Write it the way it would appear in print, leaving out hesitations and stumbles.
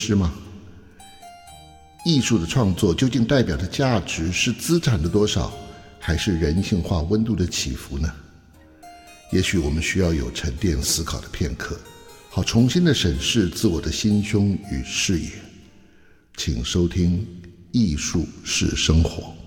是吗？艺术的创作究竟代表的价值是资产的多少，还是人性化温度的起伏呢？也许我们需要有沉淀思考的片刻，好重新的审视自我的心胸与视野。请收听《艺术是生活》。